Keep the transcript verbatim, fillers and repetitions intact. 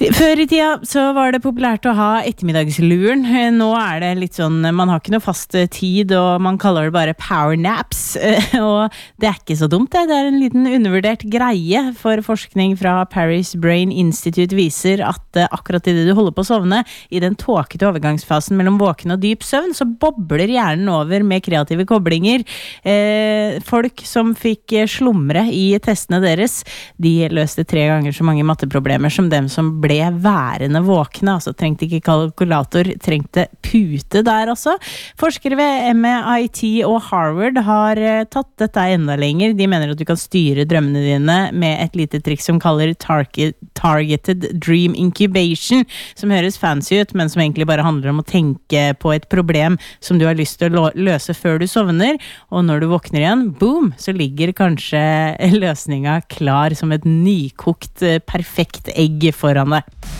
Før i tida så var det populært å ha ettermiddagsluren. Nå er det litt sånn, man har ikke noe fast tid, og man kaller det bare power naps. Og det er ikke så dumt det. Det er en liten undervurdert greie, for forskning fra Paris Brain Institute viser at akkurat i det du holder på å sovne, i den tåkete overgangsfasen mellom våken og dyp søvn, så bobler hjernen over med kreative koblinger. Folk som fikk slumre i testene deres, de løste tre ganger så mange matteproblemer som dem som ble værende våkne, altså trengte ikke kalkulator, trengte pute der også. Forskere ved M I T og Harvard har tatt dette enda lenger. De mener at du kan styre drømmene dine med et lite trikk som kaller target, Targeted Dream Incubation, som høres fancy ut, men som egentlig bare handler om å tenke på et problem som du har lyst til å løse før du sovner, og når du våkner igjen, boom, så ligger kanskje løsninga klar som et nykokt, perfekt egg foran deg.